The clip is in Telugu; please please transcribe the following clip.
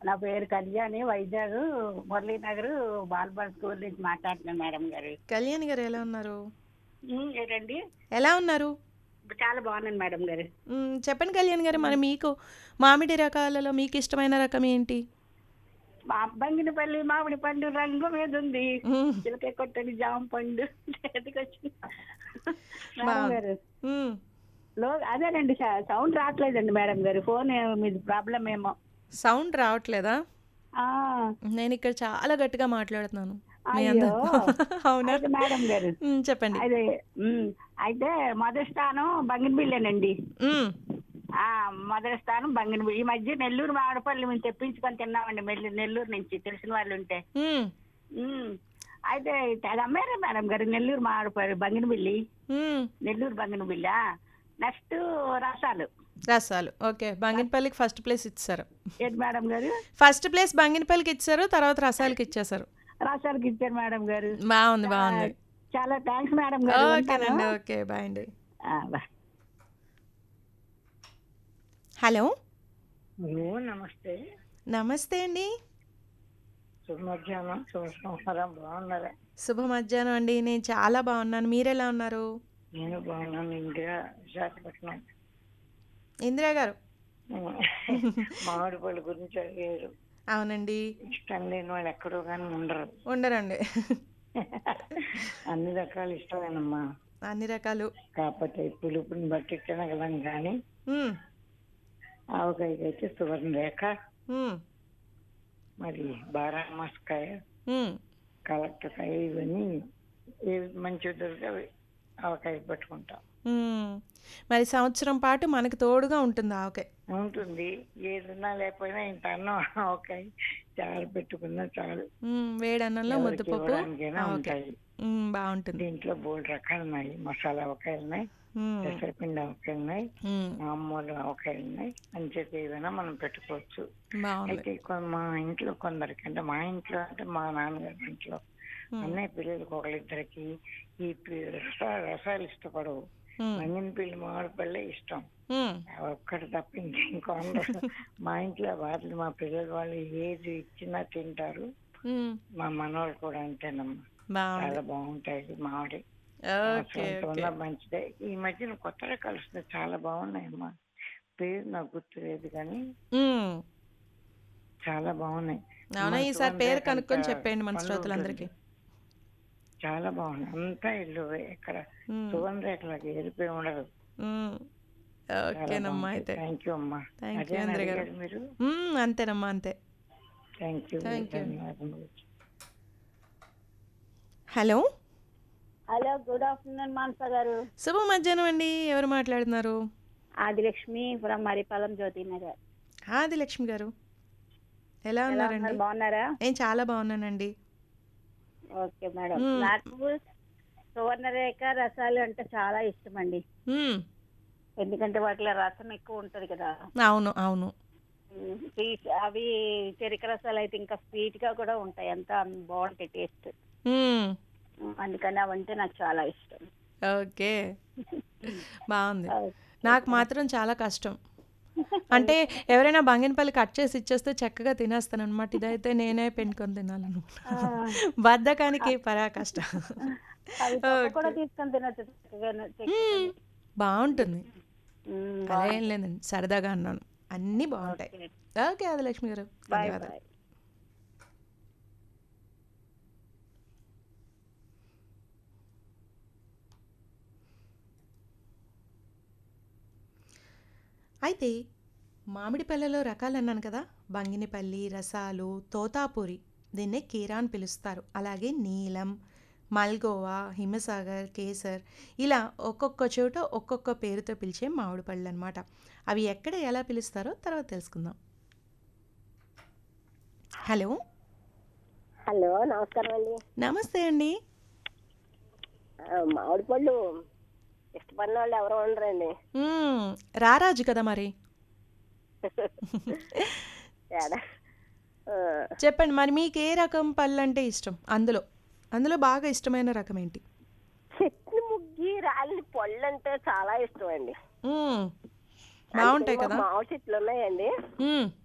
నా పేరు కళ్యాణి, వైజాగ్ మురళీనగర్ బాలబడి స్కూల్ నుంచి మాట్లాడుతున్నాను మేడం గారు. కళ్యాణి గారు ఎలా ఉన్నారు? ఏంటండి? ఎలా ఉన్నారు? చాలా బాగున్నాను మేడం గారు. చెప్పండి కళ్యాణి గారు, మరి మీకు మామిడి రకాలలో మీకు ఇష్టమైన రకం ఏంటి? మా బంగినపల్లి మామిడి పండు రంగు మీద ఉంది, మ్మ్, చిలక కొట్టని జామ పండు చేతికొచ్చి. మేడం బాగుంది. గారు మ్మ్, అదేనండి, సౌండ్ రావట్లేదండి మేడం గారు. ఫోన్ మీది ప్రాబ్లం ఏమో. సౌండ్ రావట్లేదా? ఆ, నేను ఇక్కడ చాలా గట్టిగా మాట్లాడుతున్నాను మీ అయ్యో. అందరు. అవునా? అయితే మేడం గారు, చెప్పండి. అదే అయితే మొదటి స్థానం బంగినపిల్లేనండి. మ్మ్, మొదటి స్థానం బంగినపల్లి. ఈ మధ్య నెల్లూరు మామిడిపళ్ళు మేము తెప్పించుకొని తిన్నామండి, నెల్లూరు నుంచి తెలిసిన వాళ్ళు ఉంటే. మ్మ్, ఉమ్, అయితే తెగ అమ్మారు మేడం గారు నెల్లూరు మామిడిపళ్ళు, బంగినపల్లి, మ్మ్. నెల్లూరు బంగినపల్లి. నెక్స్ట్ రసాలు. రసాలు. ఓకే, బంగినపల్లికి ఫస్ట్ ప్లేస్ ఇచ్చారు. ఏంటి మేడం గారు? ఫస్ట్ ప్లేస్ బంగినపల్లికి ఇచ్చారు, తర్వాత రసాలకి ఇచ్చేసారు. రసాలకి ఇచ్చారు మేడం గారు. బాగుంది, చాలా బాగుంది. చాలా థ్యాంక్స్ మేడం గారు. ఉంటాను. ఓకేనండి, ఓకే, బాయ్ అండి. బాయ్. హలో, హలో, నమస్తే. నమస్తే అండి. శుభ మధ్యాహ్నం, శుభ సంహారం. బాగున్నారా? శుభ మధ్యాహ్నం అండి. నేను చాలా బాగున్నాను, మీరెలా ఉన్నారు? నేను బాగున్నాను. ఇందిరా, విశాఖపట్నం. ఇందిరా గారు. మామిడి పళ్ళ గురించి అడిగారు. అవునండి. ఇష్టం లేని వాళ్ళు ఎక్కడో కానీ ఉండరు. ఉండరండి. అన్ని రకాలు ఇష్టమేనమ్మా. అన్ని రకాలు. కాకపోతే పులుపుని బట్టి తినగలం కానీ మ్మ్, ఆవకాయకి అయితే సువర్ణరేఖ, మ్మ్, మరి బారామాసకాయ, మ్మ్. కలెక్టకాయ, ఇవన్నీ ఏవి మంచి దొరికితే అవి ఆవకాయ పెట్టుకుంటాం. మ్మ్. మరి సంవత్సరం పాటు మనకు తోడుగా ఉంటుంది ఆవకాయ. ఉంటుంది. ఏదన్నా లేకపోయినా ఇంత అన్నం ఆవకాయ చారు పెట్టుకున్నా చాలు. వేడి అన్నంలో ఎవరికి ముద్దపప్పు ఇవ్వడానికైనా ఆవకాయ. ఉంటాయి. బాగుంటుంది. దీంట్లో బోల్డ్ రకాలు ఉన్నాయి. మసాలా ఆవకాయలు ఉన్నాయి, మ్మ్, పెసరపిండి ఆవకాయలు ఉన్నాయి, మ్మ్. మామూలు ఆవకాయలు ఉన్నాయి. అంచేత ఏదైనా మనం పెట్టుకోవచ్చు. బాగుంది. అయితే మా ఇంట్లో కొందరికి, అంటే మా ఇంట్లో అంటే మా నాన్నగారి ఇంట్లో మ్మ్, అన్నయ్య పిల్లలకి ఒకళ్ళిద్దరికి ఈ రసాలు ఇష్టపడవు. మ్మ్, బంగినపల్లి మామిడి పళ్ళే ఇష్టం. మ్మ్. ఒక్కటి తప్ప ఇంకో అందరూ మా ఇంట్లో వాళ్ళు, మా పిల్లలు వాళ్ళు ఏది ఇచ్చినా తింటారు. మ్మ్. మా మనవాళ్ళు కూడా అంతేనమ్మా. బాగుంది. చాలా బాగుంటాయి మామిడి. ఓకే, సంవత్సరం ఓకే. ఉన్న మంచిదే. ఈ మధ్యన కొత్త రకాలు వస్తున్నాయి, చాలా బాగున్నాయమ్మా. పేరు నాకు గుర్తులేదు కానీ మ్మ్. చాలా బాగున్నాయి. అవునా? మన ఈసారి పేరు సువర్ణరేఖ అంత కనుక్కొని చెప్పండి మన పండు శ్రోతలందరికీ. ఉంటుంది. చాలా బాగున్నాయి. అంతా ఇల్లు ఇక్కడ మ్మ్, సువర్ణరేఖలకి ఎరిపే ఉండదు. మ్మ్. చాలా ఓకేనమ్మా. బాగుంటాయి. అయితే థ్యాంక్ యూ అమ్మా. థ్యాంక్ యూ అదేనా ఇందిరా గారు. అడిగారు మీరు? అంతేనమ్మా, అంతే. Thank you, thank you. ధన్యవాదములు. హలో, హలో, గుడ్ ఆఫ్టర్నూన్ మానస గారు. శుభ మధ్యాహ్నం అండి. ఎవరు మాట్లాడుతున్నారు? ఆదిలక్ష్మి ఫ్రమ్ మరిపాలెం జ్యోతి నగర్. ఆదిలక్ష్మి గారు, ఎలా ఉన్నారండి? బాగున్నారా? నేను చాలా బాగున్నానండి. Okay madam. మ్మ్. నాకు సువర్ణరేఖ రసాలు అంటే చాలా ఇష్టం అండి. మ్మ్. ఎందుకంటే వాటిలో రసం ఎక్కువ ఉంటది కదా. అవును, అవును. అవి చెరుకు రసాలు అయితే ఇంకా స్వీట్ గా కూడా ఉంటాయి, అంతా బాగుంటాయి టేస్ట్. మ్మ్. అందుకని అవంటే నాకు చాలా ఇష్టం. ఓకే, బాగుంది. నాకు మాత్రం చాలా కష్టం. అంటే ఎవరైనా బంగినపల్లి కట్ చేసి ఇచ్చేస్తే చక్కగా తినేస్తాను అనమాట. ఇదైతే నేనే పెట్టుకొని తినాలన్నమాట. బద్ధకానికి పరాకష్ట. అవి తొక్క కూడా ఓకే. తీసుకొని తినచ్చు చక్కగాను, మ్మ్. బాగుంటుంది. అలా ఏం బాగుంటాయి. లేదండి, సరదాగా అన్నాను. అన్నీ బాగుంటాయి. ఓకే, ఓకే ఆదిలక్ష్మి గారు, బాయ్ ధన్యవాదాలు. బాయ్. అయితే మామిడి పళ్ళలో రకాలు అన్నాను కదా, బంగినిపల్లి, రసాలు, తోతాపూరి, దీన్నే కీరా అని పిలుస్తారు. అలాగే నీలం, మల్గోవా, హిమసాగర్, కేసర్, ఇలా ఒక్కొక్క చోట ఒక్కొక్క పేరుతో పిలిచే మామిడి పళ్ళు అనమాట. అవి ఎక్కడ ఎలా పిలుస్తారో తర్వాత తెలుసుకుందాం. హలో, హలో, నమస్కారం అండి. నమస్తే అండి. మామిడి పళ్ళు ఇష్టపడిన వాళ్ళు ఎవరు ఉండరండి. రారాజు కదా మరి. ఏడా? ఆ, చెప్పండి మరి, మీకు ఏ రకం పళ్ళు అంటే ఇష్టం? అందులో అందులో బాగా ఇష్టమైన రకం ఏంటి? చెట్లు ముగ్గి రాలిన పళ్ళు అంటే చాలా ఇష్టం అండి. మ్మ్. అందుకని బాగుంటాయి మాకు కదా. మామిడి చెట్లు ఉన్నాయండి. మ్మ్.